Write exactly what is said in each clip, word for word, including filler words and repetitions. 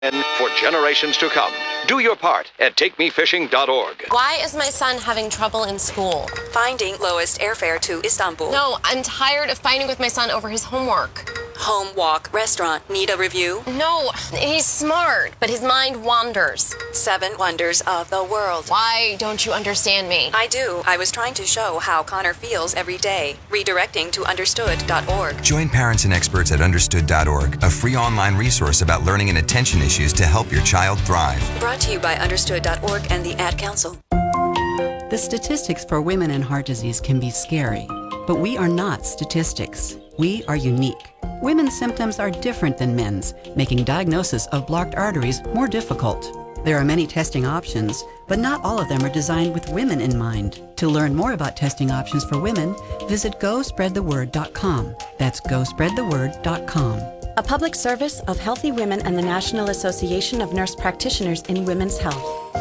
and for generations to come. Do your part at take me fishing dot org. Why is my son having trouble in school? Finding lowest airfare to Istanbul. No, I'm tired of fighting with my son over his homework. Home, walk, restaurant. Need a review? No, he's smart, but his mind wanders. Seven wonders of the world. Why don't you understand me? I do. I was trying to show how Connor feels every day. Redirecting to understood dot org. Join parents and experts at understood dot org, a free online resource about learning and attention issues to help your child thrive. Brought to you by understood dot org and the Ad Council. The statistics for women in heart disease can be scary, but we are not statistics. We are unique. Women's symptoms are different than men's, making diagnosis of blocked arteries more difficult. There are many testing options, but not all of them are designed with women in mind. To learn more about testing options for women, visit go spread the word dot com. That's go spread the word dot com. A public service of Healthy Women and the National Association of Nurse Practitioners in Women's Health.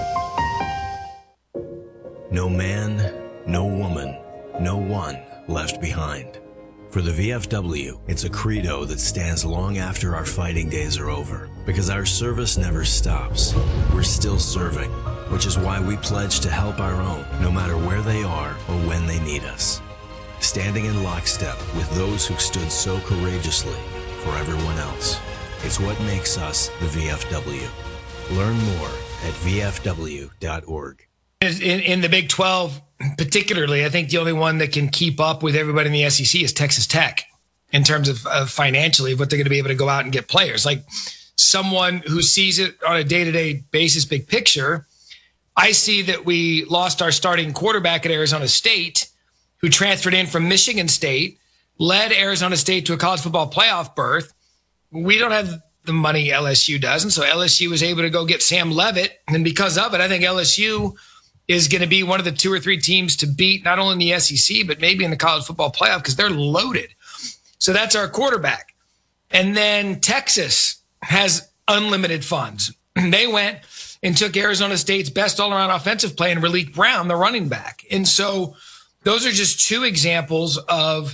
No man, no woman, no one left behind. For the V F W, it's a credo that stands long after our fighting days are over, because our service never stops. We're still serving, which is why we pledge to help our own, no matter where they are or when they need us. Standing in lockstep with those who stood so courageously for everyone else. It's what makes us the V F W. Learn more at v f w dot org. In, in the Big twelve, particularly, I think the only one that can keep up with everybody in the S E C is Texas Tech in terms of, of financially, what they're going to be able to go out and get players. Like someone who sees it on a day-to-day basis, big picture, I see that we lost our starting quarterback at Arizona State, who transferred in from Michigan State, led Arizona State to a college football playoff berth. We don't have the money L S U does, and so L S U was able to go get Sam Leavitt, and because of it, I think L S U is going to be one of the two or three teams to beat, not only in the S E C, but maybe in the college football playoff, because they're loaded. So that's our quarterback. And then Texas has unlimited funds. They went and took Arizona State's best all-around offensive play and Raleek Brown, the running back. And so those are just two examples of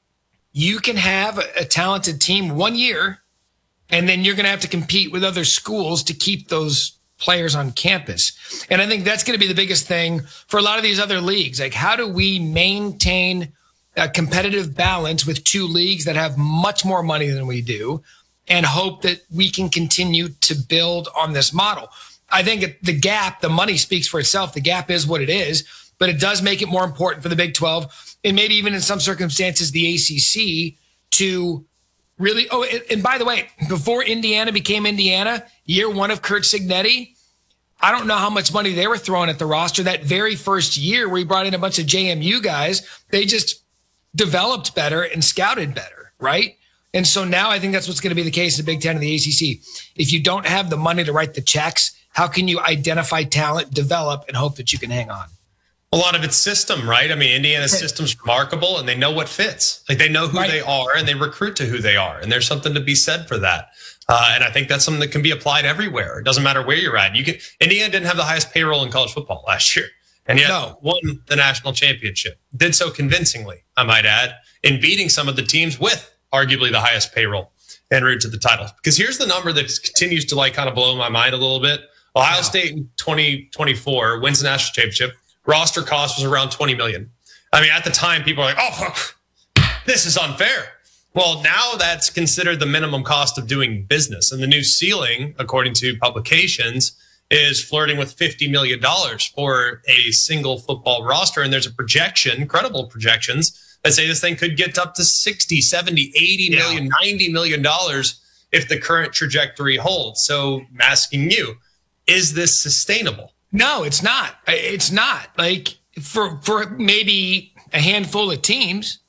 you can have a, a talented team one year, and then you're going to have to compete with other schools to keep those players on campus. And I think that's going to be the biggest thing for a lot of these other leagues. Like, how do we maintain a competitive balance with two leagues that have much more money than we do and hope that we can continue to build on this model? I think the gap, the money speaks for itself. The gap is what it is, but it does make it more important for the Big twelve and maybe even in some circumstances the A C C to really, oh, and by the way, before Indiana became Indiana, year one of Curt Cignetti, I don't know how much money they were throwing at the roster. That very first year where he brought in a bunch of J M U guys, they just developed better and scouted better, right? And so now I think that's what's going to be the case in the Big Ten and the A C C. If you don't have the money to write the checks, how can you identify talent, develop, and hope that you can hang on? A lot of it's system, right? I mean, Indiana's system's remarkable, and they know what fits. Like, they know who right. they are, and they recruit to who they are. And there's something to be said for that. Uh, and I think that's something that can be applied everywhere. It doesn't matter where you're at. You can. Indiana didn't have the highest payroll in college football last year, and yet no. won the national championship. Did so convincingly, I might add, in beating some of the teams with arguably the highest payroll en route to the title. Because here's the number that continues to like kind of blow my mind a little bit. Ohio wow. State in twenty twenty-four wins the national championship. Roster cost was around twenty million dollars. I mean, at the time, people are like, oh, this is unfair. Well, now that's considered the minimum cost of doing business. And the new ceiling, according to publications, is flirting with fifty million dollars for a single football roster. And there's a projection, credible projections, that say this thing could get up to sixty, seventy, eighty yeah. million, ninety million dollars if the current trajectory holds. So I'm asking you, is this sustainable? No, it's not. It's not. Like, for for maybe a handful of teams,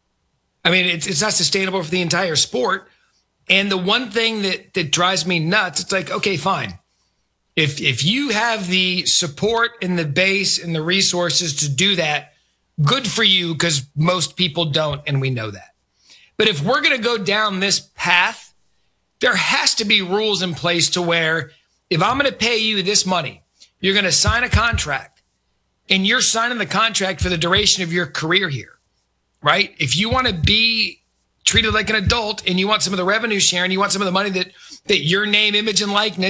I mean, it's it's not sustainable for the entire sport. And the one thing that that drives me nuts, it's like, okay, fine. If if you have the support and the base and the resources to do that, good for you, because most people don't, and we know that. But if we're going to go down this path, there has to be rules in place to where if I'm going to pay you this money, you're going to sign a contract, and you're signing the contract for the duration of your career here, right? If you want to be treated like an adult and you want some of the revenue share and you want some of the money that that your name, image, and likeness